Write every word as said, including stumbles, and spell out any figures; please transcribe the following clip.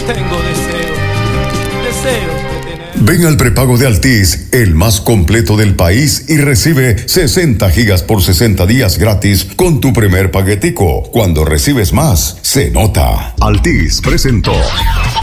Tengo deseo, deseo de tener... Ven al prepago de Altis, el más completo del país, y recibe sesenta gigas por sesenta días gratis con tu primer paquetico. Cuando recibes más, se nota. Altis presentó